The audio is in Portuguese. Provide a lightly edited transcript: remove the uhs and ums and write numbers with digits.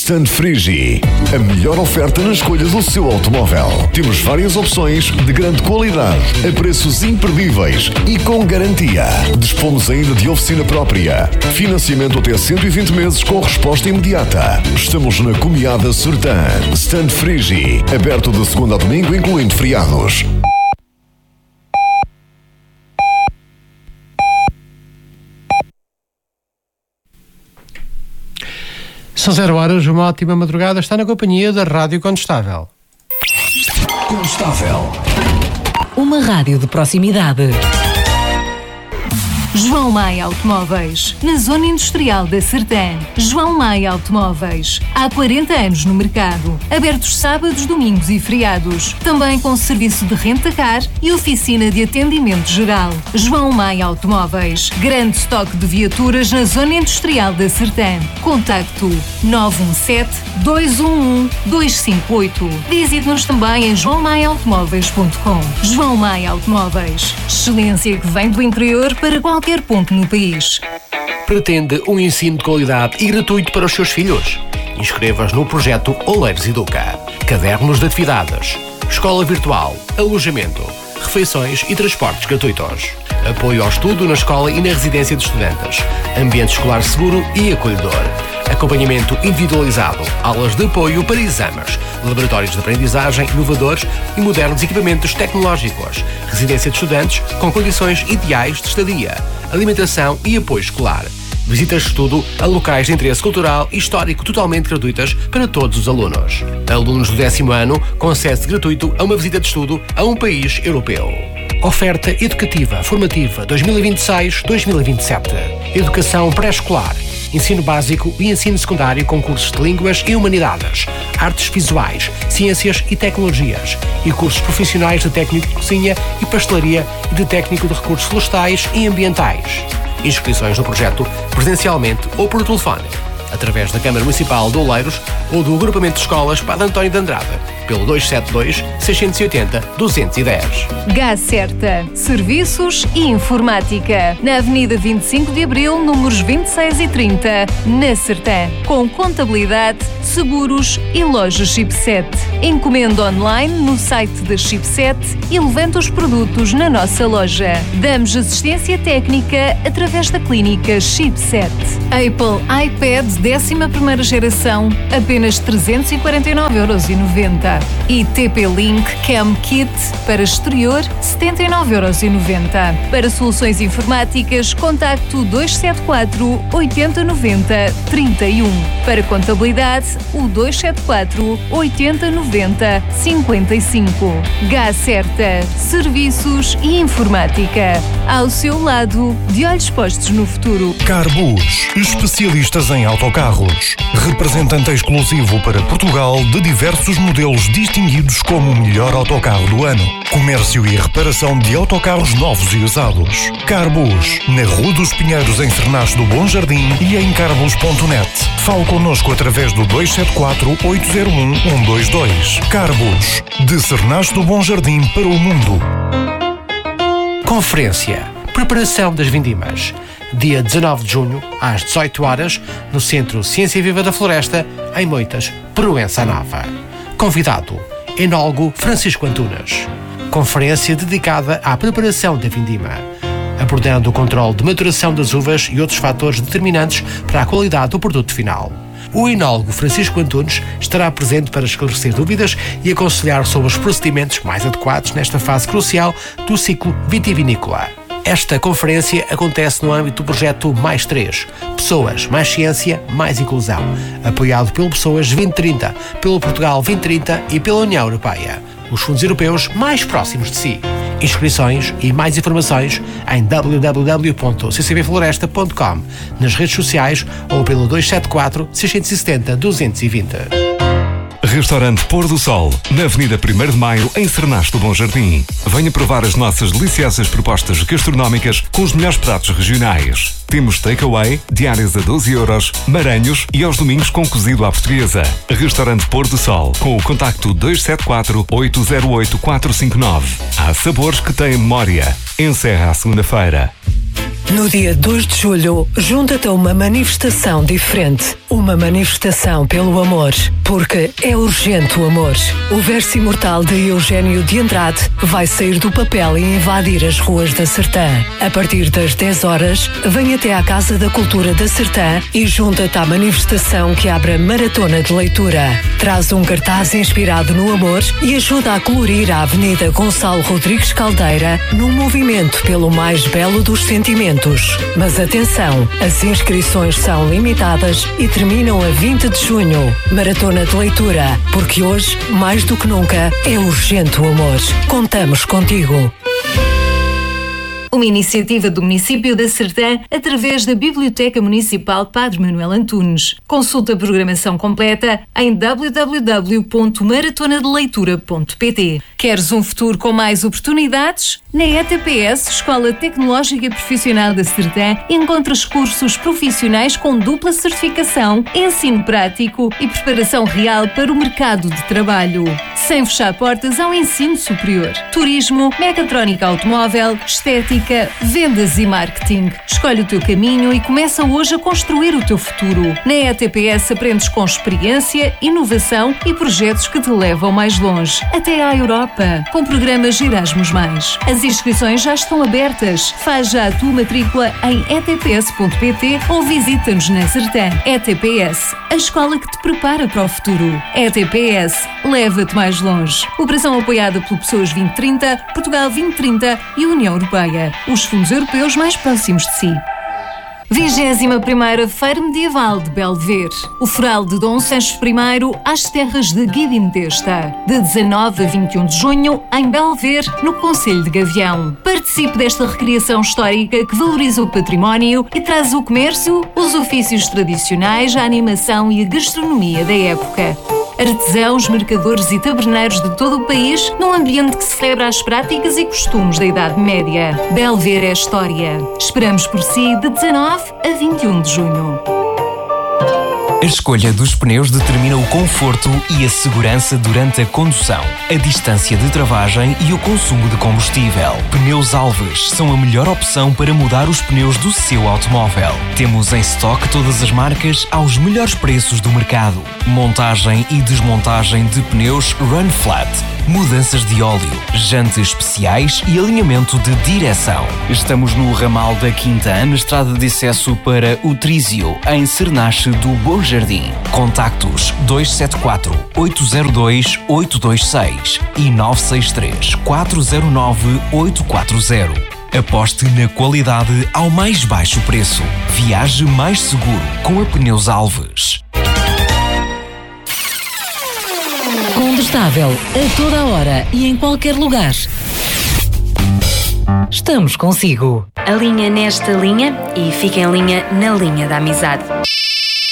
Stand Frigi, a melhor oferta na escolha do seu automóvel. Temos várias opções de grande qualidade, a preços imperdíveis e com garantia. Dispomos ainda de oficina própria. Financiamento até 120 meses com resposta imediata. Estamos na Comiada Sertã. Stand Frigi, aberto de segunda a domingo, incluindo feriados. São 0 horas, uma ótima madrugada, está na companhia da Rádio Condestável. Condestável. Uma rádio de proximidade. João Maia Automóveis, na Zona Industrial da Sertã. João Maia Automóveis, há 40 anos no mercado. Abertos sábados, domingos e feriados. Também com serviço de renta-car e oficina de atendimento geral. João Maia Automóveis, grande estoque de viaturas na Zona Industrial da Sertã. Contacto 917-211-258. Visite-nos também em joaomaiaautomóveis.com. João Maia Automóveis, excelência que vem do interior para qualquer ponto no país. Pretende um ensino de qualidade e gratuito para os seus filhos? Inscreva-se no projeto Oleiros Educa. Cadernos de atividades, escola virtual, alojamento, refeições e transportes gratuitos. Apoio ao estudo na escola e na residência de estudantes. Ambiente escolar seguro e acolhedor. Acompanhamento individualizado, aulas de apoio para exames, laboratórios de aprendizagem inovadores e modernos equipamentos tecnológicos, residência de estudantes com condições ideais de estadia, alimentação e apoio escolar. Visitas de estudo a locais de interesse cultural e histórico totalmente gratuitas para todos os alunos. Alunos do 10º ano com acesso gratuito a uma visita de estudo a um país europeu. Oferta educativa formativa 2026-2027. Educação pré-escolar, ensino básico e ensino secundário com cursos de línguas e humanidades, artes visuais, ciências e tecnologias e cursos profissionais de técnico de cozinha e pastelaria e de técnico de recursos florestais e ambientais. Inscrições no projeto presencialmente ou por telefone, através da Câmara Municipal de Oleiros ou do Agrupamento de Escolas Padre António de Andrade, pelo 272-680-210. Gás Certa, Serviços e Informática, na Avenida 25 de Abril, números 26 e 30, na Sertã, com contabilidade, seguros e loja Chipset. Encomenda online no site da Chipset e levanta os produtos na nossa loja. Damos assistência técnica através da clínica Chipset. Apple iPad 11ª geração, apenas 349,90€. E TP-Link Cam Kit para exterior, 79,90€. Para soluções informáticas, contacto 274 80 90 31. Para contabilidade, o 274 80 90 55. Gás Certa, Serviços e Informática. Ao seu lado, de olhos postos no futuro. Carbus, especialistas em autocarros. Representante exclusivo para Portugal de diversos modelos distinguidos como o melhor autocarro do ano. Comércio e reparação de autocarros novos e usados. Carbus, na Rua dos Pinheiros, em Cernache do Bom Jardim e em carbus.net. Fale connosco através do 274-801-122. Carbus, de Cernache do Bom Jardim para o mundo. Conferência Preparação das Vindimas. Dia 19 de junho, às 18 horas, no Centro Ciência Viva da Floresta, em Moitas, Proença Nova. Convidado, enólogo Francisco Antunes. Conferência dedicada à preparação da vindima, abordando o controle de maturação das uvas e outros fatores determinantes para a qualidade do produto final. O enólogo Francisco Antunes estará presente para esclarecer dúvidas e aconselhar sobre os procedimentos mais adequados nesta fase crucial do ciclo vitivinícola. Esta conferência acontece no âmbito do projeto Mais 3, Pessoas, Mais Ciência, Mais Inclusão, apoiado pelo Pessoas 2030, pelo Portugal 2030 e pela União Europeia, os fundos europeus mais próximos de si. Inscrições e mais informações em www.ccbfloresta.com, nas redes sociais ou pelo 274 670 220. Restaurante Pôr do Sol, na Avenida 1º de Maio, em Cernache do Bom Jardim. Venha provar as nossas deliciosas propostas gastronómicas com os melhores pratos regionais. Temos takeaway, diárias a 12€, maranhos e aos domingos com cozido à portuguesa. Restaurante Pôr do Sol, com o contacto 274-808-459. Há sabores que têm memória. Encerra a segunda-feira. No dia 2 de julho, junta-te a uma manifestação diferente. O uma manifestação pelo amor, porque é urgente o amor. O verso imortal de Eugênio de Andrade vai sair do papel e invadir as ruas da Sertã. A partir das 10 horas, vem até à Casa da Cultura da Sertã e junta-te à manifestação que abre a Maratona de Leitura. Traz um cartaz inspirado no amor e ajuda a colorir a Avenida Gonçalo Rodrigues Caldeira num movimento pelo mais belo dos sentimentos. Mas atenção, as inscrições são limitadas e terminam a 20 de junho. Maratona de Leitura, porque hoje, mais do que nunca, é urgente o amor. Contamos contigo. Uma iniciativa do município da Sertã através da Biblioteca Municipal Padre Manuel Antunes. Consulta a programação completa em www.maratonadeleitura.pt. Queres um futuro com mais oportunidades? Na ETPS, Escola Tecnológica Profissional da Sertã, encontras cursos profissionais com dupla certificação, ensino prático e preparação real para o mercado de trabalho. Sem fechar portas ao ensino superior. Turismo, mecatrónica automóvel, estética, vendas e marketing. Escolhe o teu caminho e começa hoje a construir o teu futuro. Na ETPS aprendes com experiência, inovação e projetos que te levam mais longe, até à Europa, com programas Erasmus+. As inscrições já estão abertas. Faz já a tua matrícula em etps.pt ou visita-nos na Sertã. ETPS, a escola que te prepara para o futuro. ETPS, leva-te mais longe. Operação apoiada pelo Pessoas 2030, Portugal 2030 e União Europeia. Os fundos europeus mais próximos de si. 21ª Feira Medieval de Belver. O Foral de Dom Sancho I às terras de Guidim d'Esta. De 19 a 21 de junho, em Belver, no Concelho de Gavião. Participe desta recriação histórica que valoriza o património e traz o comércio, os ofícios tradicionais, a animação e a gastronomia da época. Artesãos, mercadores e taberneiros de todo o país num ambiente que celebra as práticas e costumes da Idade Média. Belver é história. Esperamos por si de 19 a 21 de junho. A escolha dos pneus determina o conforto e a segurança durante a condução, a distância de travagem e o consumo de combustível. Pneus Alves são a melhor opção para mudar os pneus do seu automóvel. Temos em estoque todas as marcas aos melhores preços do mercado. Montagem e desmontagem de pneus Run Flat, mudanças de óleo, jantes especiais e alinhamento de direção. Estamos no ramal da Quinta, na estrada de acesso para o Trísio, em Cernache do Bom Jardim. Contactos 274-802-826 e 963-409-840. Aposte na qualidade ao mais baixo preço. Viaje mais seguro com a Pneus Alves. Condestável, a toda a hora e em qualquer lugar. Estamos consigo. Alinha nesta linha e fica em linha na linha da amizade.